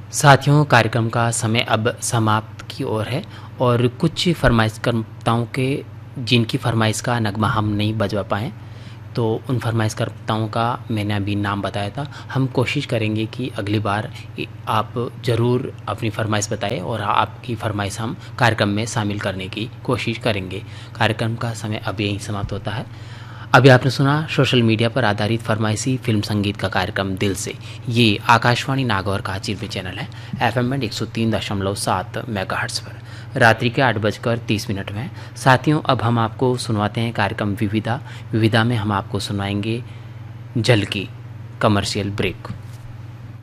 साथियों, कार्यक्रम का समय अब समाप्त की ओर है और कुछ फरमाइशकर्ताओं के जिनकी फरमाइश का नगमा हम नहीं बजवा पाएँ, तो उन फरमाइशकर्ताओं का मैंने अभी नाम बताया था। हम कोशिश करेंगे कि अगली बार आप ज़रूर अपनी फरमाइश बताएं और आपकी फरमाइश हम कार्यक्रम में शामिल करने की कोशिश करेंगे। कार्यक्रम का समय अब यहीं समाप्त होता है। अभी आपने सुना सोशल मीडिया पर आधारित फरमाइशी फिल्म संगीत का कार्यक्रम दिल से। ये आकाशवाणी नागौर का चिरवे चैनल है, FM बैंड 103.7 मेगाहर्ट्ज़ पर रात्रि के 8:30 में। साथियों, अब हम आपको सुनवाते हैं कार्यक्रम विविधा। विविधा में हम आपको सुनवाएंगे जल की कमर्शियल ब्रेक।